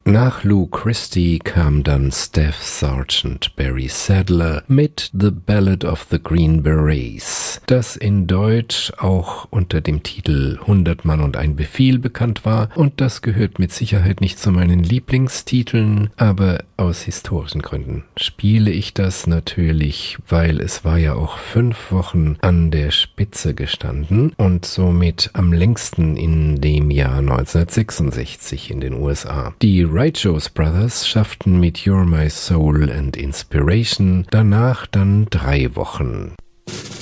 Nach Lou Christie kam dann Staff Sergeant Barry Sadler mit The Ballad of the Green Berets, das in Deutsch auch unter dem Titel 100 Mann und ein Befehl bekannt war, und das gehört mit Sicherheit nicht zu meinen Lieblingstiteln, aber aus historischen Gründen spiele ich das natürlich, weil es war ja auch 5 Wochen an der Spitze gestanden und somit am längsten in dem Jahr 1966 in den USA. Die Righteous Brothers schafften mit You're My Soul and Inspiration danach dann 3 Wochen.